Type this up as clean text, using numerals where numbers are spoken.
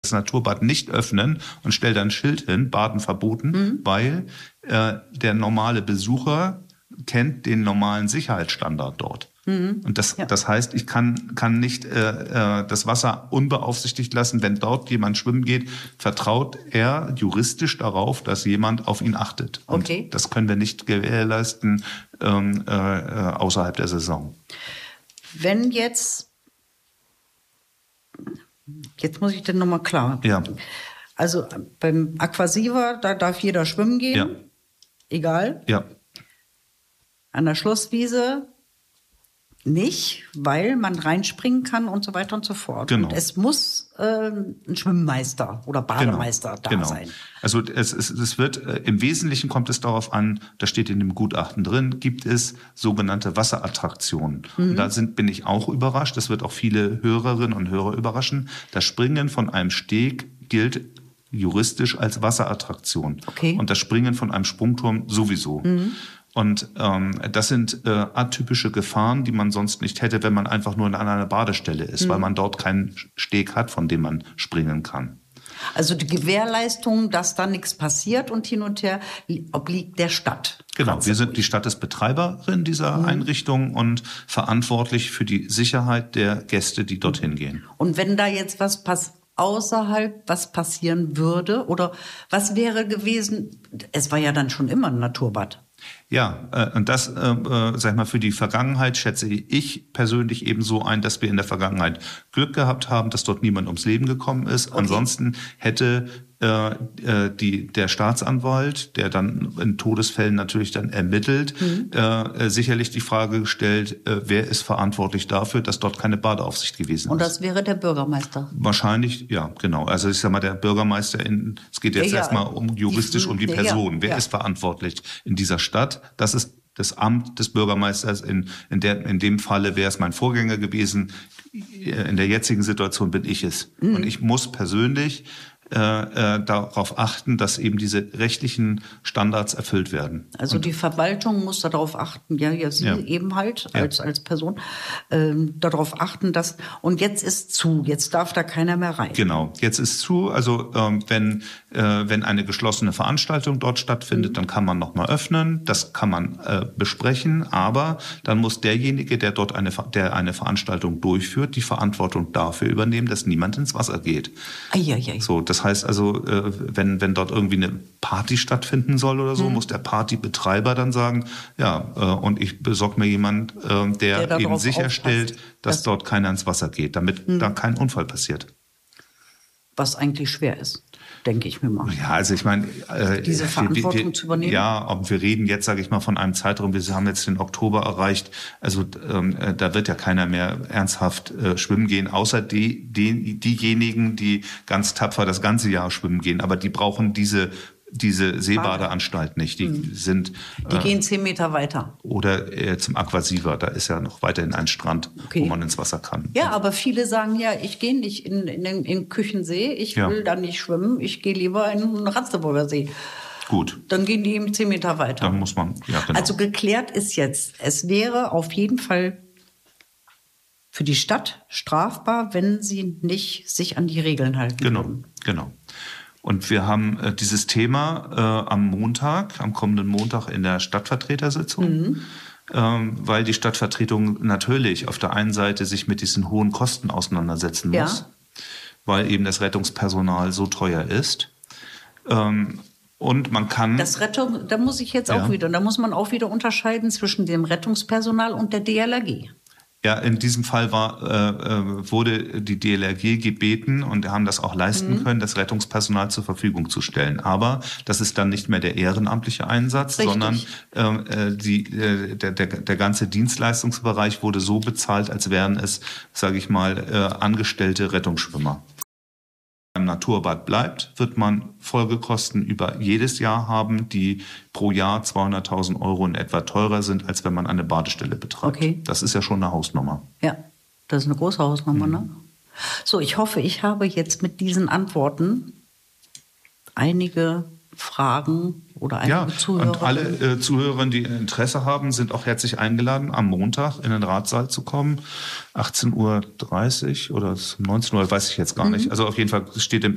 das Naturbad nicht öffnen und stelle dann ein Schild hin, Baden verboten, weil der normale Besucher kennt den normalen Sicherheitsstandard dort. Und das heißt, ich kann nicht das Wasser unbeaufsichtigt lassen. Wenn dort jemand schwimmen geht, vertraut er juristisch darauf, dass jemand auf ihn achtet. Okay. Und das können wir nicht gewährleisten außerhalb der Saison. Wenn jetzt muss ich denn nochmal klar. Ja. Also beim Aquasiva, da darf jeder schwimmen gehen. Ja. Egal. Ja. An der Schlosswiese nicht, weil man reinspringen kann und so weiter und so fort. Genau. Und es muss ein Schwimmmeister oder Bademeister da sein. Also es wird im Wesentlichen kommt es darauf an, das steht in dem Gutachten drin, gibt es sogenannte Wasserattraktionen. Und da bin ich auch überrascht, das wird auch viele Hörerinnen und Hörer überraschen. Das Springen von einem Steg gilt juristisch als Wasserattraktion. Okay. Und das Springen von einem Sprungturm sowieso. Und das sind atypische Gefahren, die man sonst nicht hätte, wenn man einfach nur an einer Badestelle ist, weil man dort keinen Steg hat, von dem man springen kann. Also die Gewährleistung, dass da nichts passiert und hin und her, obliegt der Stadt. Genau, die Stadt ist Betreiberin dieser Einrichtung und verantwortlich für die Sicherheit der Gäste, die dorthin gehen. Und wenn da jetzt außerhalb was passieren würde oder was wäre gewesen, es war ja dann schon immer ein Naturbad. Ja, und das, sag ich mal, für die Vergangenheit schätze ich persönlich eben so ein, dass wir in der Vergangenheit Glück gehabt haben, dass dort niemand ums Leben gekommen ist. Okay. Ansonsten hätte der Staatsanwalt, der dann in Todesfällen natürlich dann ermittelt, sicherlich die Frage gestellt, wer ist verantwortlich dafür, dass dort keine Badeaufsicht gewesen ist. Und das wäre der Bürgermeister? Wahrscheinlich, ja, genau. Also ich sag mal, der Bürgermeister, es geht jetzt erstmal juristisch um die Person. Wer ist verantwortlich in dieser Stadt? Das ist das Amt des Bürgermeisters. In dem Falle wäre es mein Vorgänger gewesen. In der jetzigen Situation bin ich es. Und ich muss persönlich darauf achten, dass eben diese rechtlichen Standards erfüllt werden. Also die Verwaltung muss darauf achten, Sie eben halt als Person, darauf achten, dass, und jetzt ist zu, jetzt darf da keiner mehr rein. Genau, jetzt ist zu, also wenn eine geschlossene Veranstaltung dort stattfindet, dann kann man nochmal öffnen, das kann man besprechen, aber dann muss derjenige, der dort eine Veranstaltung durchführt, die Verantwortung dafür übernehmen, dass niemand ins Wasser geht. So, das heißt also, wenn dort irgendwie eine Party stattfinden soll oder so, muss der Partybetreiber dann sagen, und ich besorge mir jemanden, der eben sicherstellt, dass dort keiner ins Wasser geht, damit da kein Unfall passiert. Was eigentlich schwer ist, denke ich mir mal. Ja, also ich meine, diese Verantwortung zu übernehmen. Ja, aber wir reden jetzt, sage ich mal, von einem Zeitraum, wir haben jetzt den Oktober erreicht, also da wird ja keiner mehr ernsthaft schwimmen gehen, außer diejenigen, die ganz tapfer das ganze Jahr schwimmen gehen, aber die brauchen diese Seebadeanstalt nicht. Die gehen 10 Meter weiter. Oder zum Aquasiva, da ist ja noch weiterhin ein Strand, wo man ins Wasser kann. Ja, aber viele sagen ich gehe nicht in Küchensee, ich will da nicht schwimmen, ich gehe lieber in den Ratzeburger See. Gut. Dann gehen die eben 10 Meter weiter. Dann muss man, genau. Also geklärt ist jetzt, es wäre auf jeden Fall für die Stadt strafbar, wenn sie nicht sich an die Regeln halten würden. Genau. Und wir haben dieses Thema am kommenden Montag in der Stadtvertretersitzung, weil die Stadtvertretung natürlich auf der einen Seite sich mit diesen hohen Kosten auseinandersetzen muss, weil eben das Rettungspersonal so teuer ist. Und man kann... da muss ich jetzt auch wieder, da muss man auch wieder unterscheiden zwischen dem Rettungspersonal und der DLRG. Ja, in diesem Fall wurde die DLRG gebeten und haben das auch leisten können, das Rettungspersonal zur Verfügung zu stellen. Aber das ist dann nicht mehr der ehrenamtliche Einsatz, sondern der ganze Dienstleistungsbereich wurde so bezahlt, als wären es, sage ich mal, angestellte Rettungsschwimmer. Beim Naturbad bleibt, wird man Folgekosten über jedes Jahr haben, die pro Jahr 200.000 € in etwa teurer sind, als wenn man eine Badestelle betreibt. Okay. Das ist ja schon eine Hausnummer. Ja, das ist eine große Hausnummer, ne? So, ich hoffe, ich habe jetzt mit diesen Antworten einige Fragen oder einige Zuhörer. Und alle Zuhörer, die Interesse haben, sind auch herzlich eingeladen, am Montag in den Ratssaal zu kommen. 18:30 Uhr oder 19 Uhr, weiß ich jetzt gar nicht. Also auf jeden Fall steht im